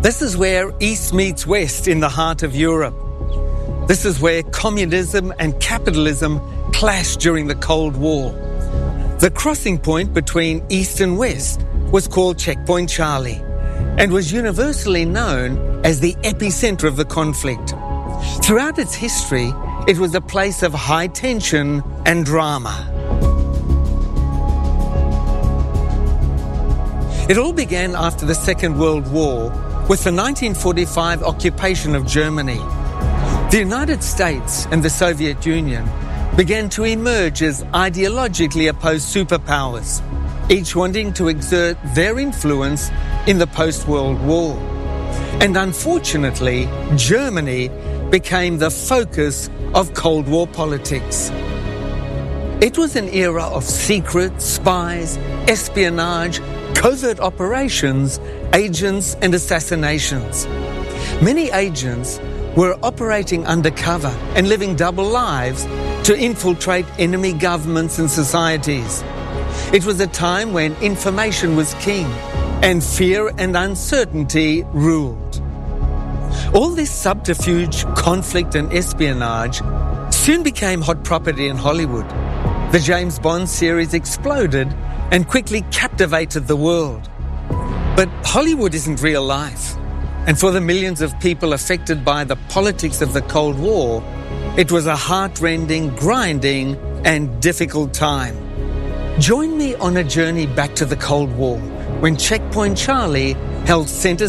This is where East meets West in the heart of Europe. This is where communism and capitalism clashed during the Cold War. The crossing point between East and West was called Checkpoint Charlie and was universally known as the epicenter of the conflict. Throughout its history, it was a place of high tension and drama. It all began after the Second World War with the 1945 occupation of Germany. The United States and the Soviet Union began to emerge as ideologically opposed superpowers, each wanting to exert their influence in the post-World War. And unfortunately, Germany became the focus of Cold War politics. It was an era of secrets, spies, espionage, covert operations, agents and assassinations. Many agents were operating undercover and living double lives to infiltrate enemy governments and societies. It was a time when information was king and fear and uncertainty ruled. All this subterfuge, conflict and espionage soon became hot property in Hollywood. The James Bond series exploded and quickly captivated the world. But Hollywood isn't real life. And for the millions of people affected by the politics of the Cold War, it was a heart-rending, grinding, and difficult time. Join me on a journey back to the Cold War, when Checkpoint Charlie held center